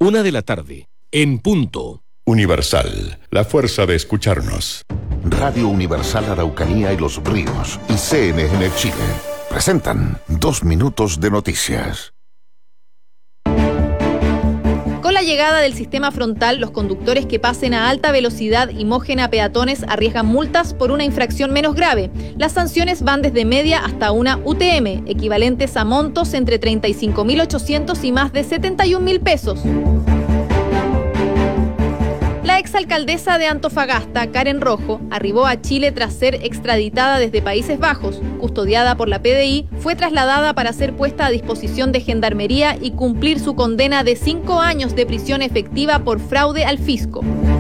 1:00 en punto. Universal, la fuerza de escucharnos. Radio Universal Araucanía y Los Ríos y CNN Chile presentan 2 minutos de noticias. Con la llegada del sistema frontal, los conductores que pasen a alta velocidad y mojen a peatones arriesgan multas por una infracción menos grave. Las sanciones van desde media hasta una UTM, equivalentes a montos entre 35.800 y más de 71.000 pesos. La exalcaldesa de Antofagasta, Karen Rojo, arribó a Chile tras ser extraditada desde Países Bajos. Custodiada por la PDI, fue trasladada para ser puesta a disposición de Gendarmería y cumplir su condena de 5 años de prisión efectiva por fraude al fisco.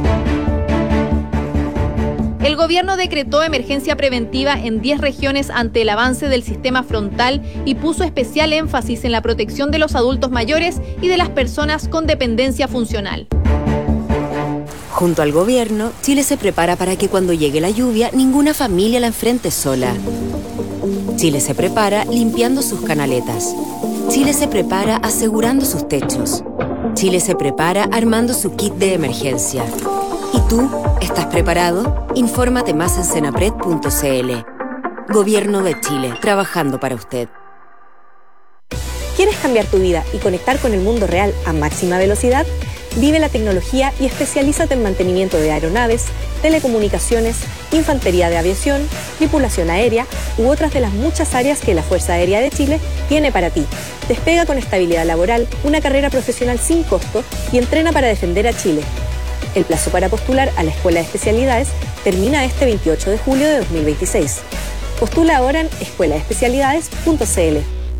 El gobierno decretó emergencia preventiva en 10 regiones ante el avance del sistema frontal y puso especial énfasis en la protección de los adultos mayores y de las personas con dependencia funcional. Junto al gobierno, Chile se prepara para que cuando llegue la lluvia, ninguna familia la enfrente sola. Chile se prepara limpiando sus canaletas. Chile se prepara asegurando sus techos. Chile se prepara armando su kit de emergencia. ¿Y tú? ¿Estás preparado? Infórmate más en senapred.cl. Gobierno de Chile, trabajando para usted. ¿Quieres cambiar tu vida y conectar con el mundo real a máxima velocidad? Vive la tecnología y especialízate en mantenimiento de aeronaves, telecomunicaciones, infantería de aviación, tripulación aérea u otras de las muchas áreas que la Fuerza Aérea de Chile tiene para ti. Despega con estabilidad laboral, una carrera profesional sin costo y entrena para defender a Chile. El plazo para postular a la Escuela de Especialidades termina este 28 de julio de 2026. Postula ahora en escuelaespecialidades.cl.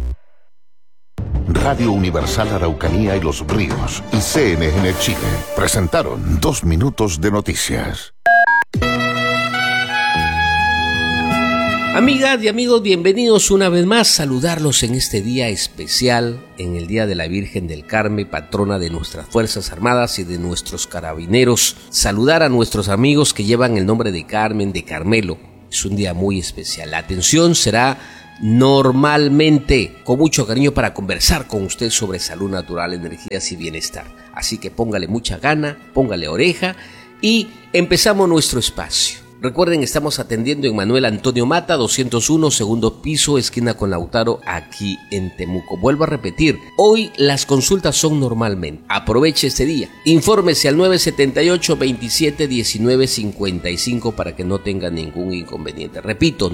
Radio Universal Araucanía y Los Ríos y CNN Chile presentaron 2 minutos de noticias. Amigas y amigos, bienvenidos una vez más. Saludarlos en este día especial, en el Día de la Virgen del Carmen, patrona de nuestras Fuerzas Armadas y de nuestros carabineros. Saludar a nuestros amigos que llevan el nombre de Carmen, de Carmelo. Es un día muy especial. La atención será normalmente con mucho cariño para conversar con usted sobre salud natural, energías y bienestar. Así que póngale mucha gana, póngale oreja y empezamos nuestro espacio. Recuerden, estamos atendiendo en Manuel Antonio Mata, 201, segundo piso, esquina con Lautaro, aquí en Temuco. Vuelvo a repetir, hoy las consultas son normalmente. Aproveche este día. Infórmese al 978-27-19-55 para que no tenga ningún inconveniente. Repito,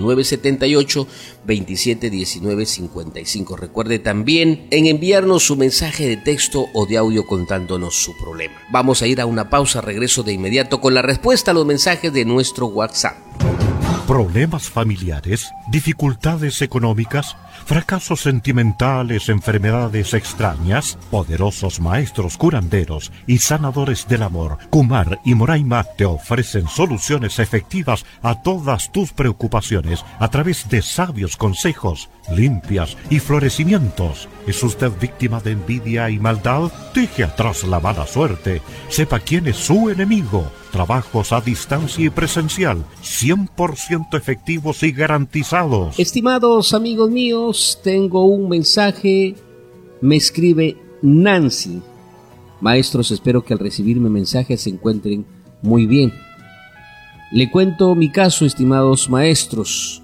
978-27-19-55. Recuerde también en enviarnos su mensaje de texto o de audio contándonos su problema. Vamos a ir a una pausa, regreso de inmediato con la respuesta a los mensajes de nuestro WhatsApp. Problemas familiares, dificultades económicas, fracasos sentimentales, enfermedades extrañas. Poderosos maestros curanderos y sanadores del amor, Kumar y Moraima, te ofrecen soluciones efectivas a todas tus preocupaciones a través de sabios consejos, limpias y florecimientos. ¿Es usted víctima de envidia y maldad? Deje atrás la mala suerte. Sepa quién es su enemigo. Trabajos a distancia y presencial, 100% efectivos y garantizados. Estimados amigos míos, tengo un mensaje. Me escribe Nancy. Maestros, espero que al recibir mi mensaje se encuentren muy bien. Le cuento mi caso, estimados maestros.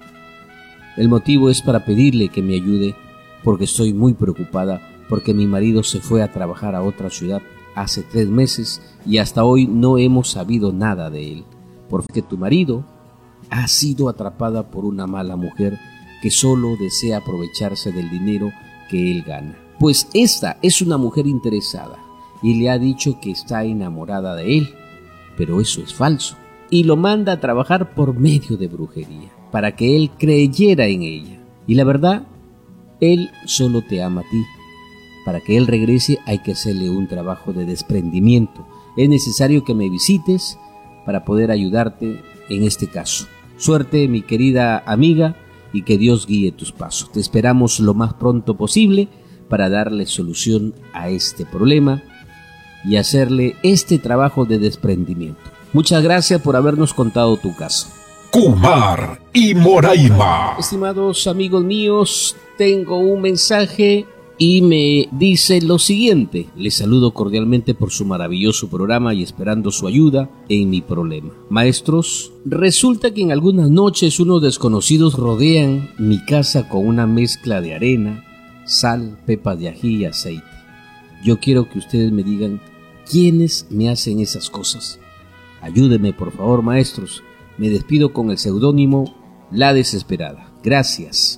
El motivo es para pedirle que me ayude porque estoy muy preocupada porque mi marido se fue a trabajar a otra ciudad hace 3 meses y hasta hoy no hemos sabido nada de él, porque tu marido ha sido atrapada por una mala mujer que solo desea aprovecharse del dinero que él gana. Pues esta es una mujer interesada y le ha dicho que está enamorada de él, pero eso es falso, y lo manda a trabajar por medio de brujería, para que él creyera en ella. Y la verdad, él solo te ama a ti. Para que él regrese hay que hacerle un trabajo de desprendimiento. Es necesario que me visites para poder ayudarte en este caso. Suerte, mi querida amiga, y que Dios guíe tus pasos. Te esperamos lo más pronto posible para darle solución a este problema y hacerle este trabajo de desprendimiento. Muchas gracias por habernos contado tu caso. Kumar y Moraima. Estimados amigos míos, tengo un mensaje y me dice lo siguiente: les saludo cordialmente por su maravilloso programa y esperando su ayuda en mi problema. Maestros, resulta que en algunas noches unos desconocidos rodean mi casa con una mezcla de arena, sal, pepas de ají y aceite. Yo quiero que ustedes me digan quiénes me hacen esas cosas. Ayúdenme, por favor, maestros. Me despido con el seudónimo La Desesperada. Gracias.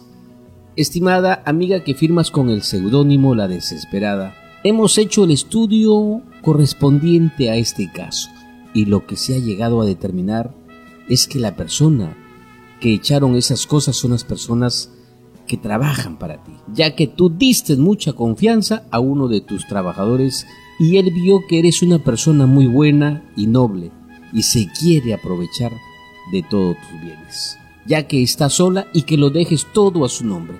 Estimada amiga que firmas con el seudónimo La Desesperada, hemos hecho el estudio correspondiente a este caso y lo que se ha llegado a determinar es que la persona que echaron esas cosas son las personas que trabajan para ti, ya que tú diste mucha confianza a uno de tus trabajadores y él vio que eres una persona muy buena y noble y se quiere aprovechar de todos tus bienes, ya que está sola y que lo dejes todo a su nombre.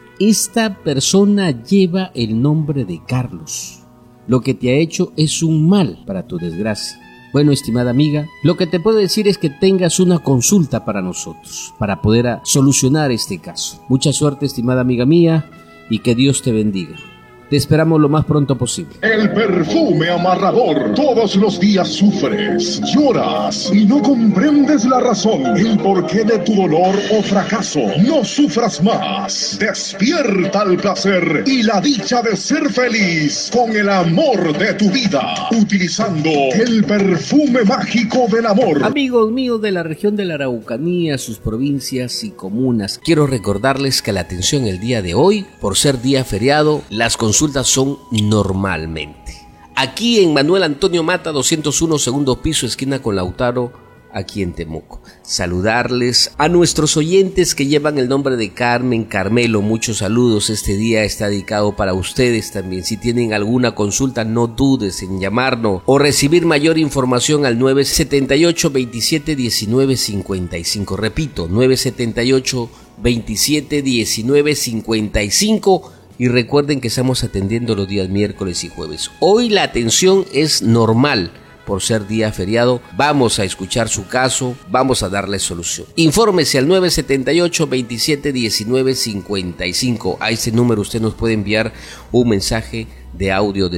Esta persona lleva el nombre de Carlos. Lo que te ha hecho es un mal para tu desgracia. Bueno, estimada amiga, lo que te puedo decir es que tengas una consulta para nosotros, para poder solucionar este caso. Mucha suerte, estimada amiga mía, y que Dios te bendiga. Te esperamos lo más pronto posible. El perfume amarrador. Todos los días sufres, lloras y no comprendes la razón, el porqué de tu dolor o fracaso. No sufras más. Despierta el placer y la dicha de ser feliz con el amor de tu vida, utilizando el perfume mágico del amor. Amigos míos de la región de la Araucanía, sus provincias y comunas, quiero recordarles que la atención el día de hoy, por ser día feriado, las consultas son normalmente. Aquí en Manuel Antonio Mata, 201, segundo piso, esquina con Lautaro, aquí en Temuco. Saludarles a nuestros oyentes que llevan el nombre de Carmen, Carmelo, muchos saludos. Este día está dedicado para ustedes también. Si tienen alguna consulta, no dudes en llamarnos o recibir mayor información al 978-27-19-55. Repito, 978-27-19-55. Y recuerden que estamos atendiendo los días miércoles y jueves. Hoy la atención es normal por ser día feriado. Vamos a escuchar su caso, vamos a darle solución. Infórmese al 978-27-19-55. A ese número usted nos puede enviar un mensaje de audio de